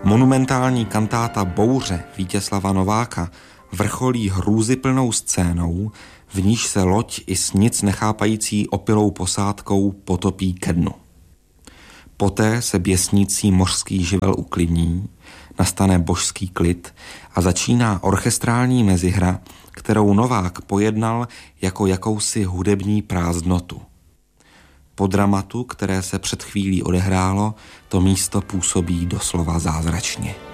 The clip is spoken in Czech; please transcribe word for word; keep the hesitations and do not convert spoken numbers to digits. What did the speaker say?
Monumentální kantáta Bouře Vítězslava Nováka vrcholí hrůzyplnou scénou, v níž se loď i s nic nechápající opilou posádkou potopí ke dnu. Poté se běsnící mořský živel uklidní, nastane božský klid a začíná orchestrální mezihra, kterou Novák pojednal jako jakousi hudební prázdnotu. Po dramatu, které se před chvílí odehrálo, to místo působí doslova zázračně.